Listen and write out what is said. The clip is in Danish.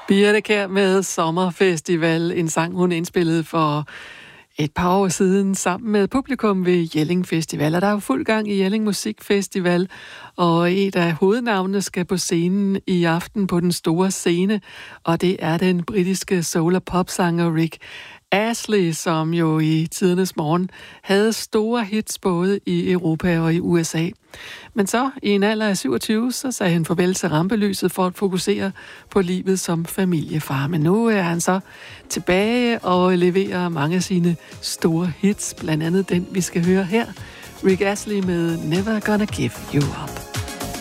Birthe Kjær med Sommerfestival, en sang, hun indspillede for et par år siden sammen med publikum ved Jelling Festival. Og der er jo fuld gang i Jelling Musikfestival, og et af hovednavnene skal på scenen i aften på den store scene, og det er den britiske soul- og popsanger Rick Astley, som jo i tidernes morgen havde store hits både i Europa og i USA. Men så i en alder af 27, så sagde han farvel til rampelyset for at fokusere på livet som familiefar. Men nu er han så tilbage og leverer mange af sine store hits, blandt andet den, vi skal høre her. Rick Astley med Never Gonna Give You Up.